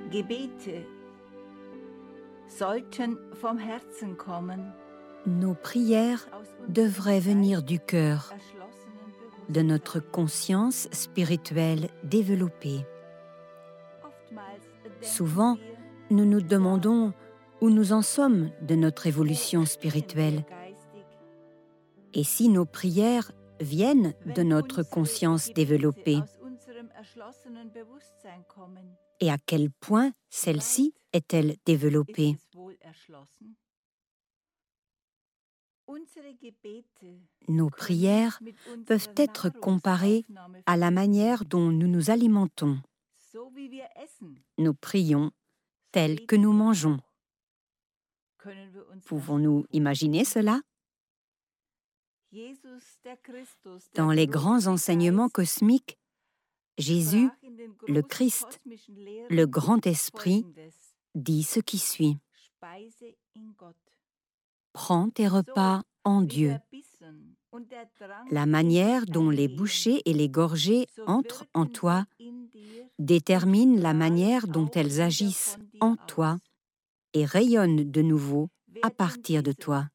Gebete sollten vom Herzen kommen, Nos prières devraient venir du cœur, de notre conscience spirituelle développée. Souvent, nous nous demandons où nous en sommes de notre évolution spirituelle. Et si nos prières viennent de notre conscience développée, et à quel point celle-ci est-elle développée? Nos prières peuvent être comparées à la manière dont nous nous alimentons. Nous prions tel que nous mangeons. Pouvons-nous imaginer cela? Dans les grands enseignements cosmiques, Jésus, le Christ, le Grand Esprit, dit ce qui suit. Prends tes repas en Dieu. La manière dont les bouchées et les gorgées entrent en toi détermine la manière dont elles agissent en toi et rayonnent de nouveau à partir de toi.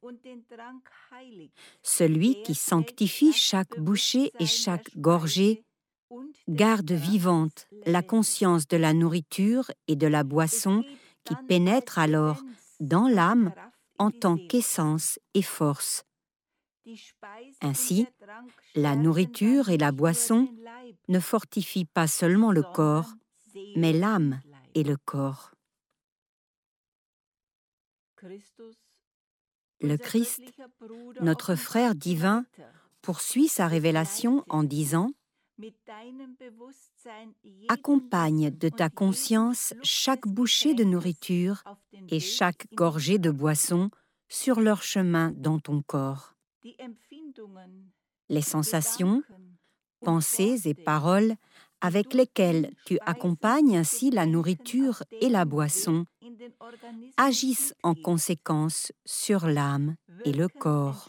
Celui qui sanctifie chaque bouchée et chaque gorgée garde vivante la conscience de la nourriture et de la boisson qui pénètre alors dans l'âme en tant qu'essence et force. Ainsi, la nourriture et la boisson ne fortifient pas seulement le corps, mais l'âme et le corps. Le Christ, notre frère divin, poursuit sa révélation en disant « Accompagne de ta conscience chaque bouchée de nourriture et chaque gorgée de boisson sur leur chemin dans ton corps. Les sensations, pensées et paroles avec lesquelles tu accompagnes ainsi la nourriture et la boisson agissent en conséquence sur l'âme et le corps.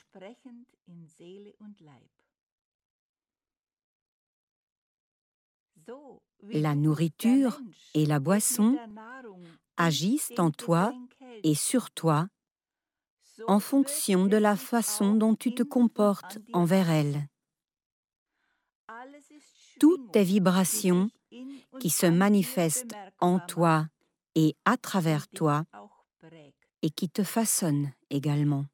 La nourriture et la boisson agissent en toi et sur toi en fonction de la façon dont tu te comportes envers elles. Toutes tes vibrations qui se manifestent en toi et à travers toi et qui te façonnent également.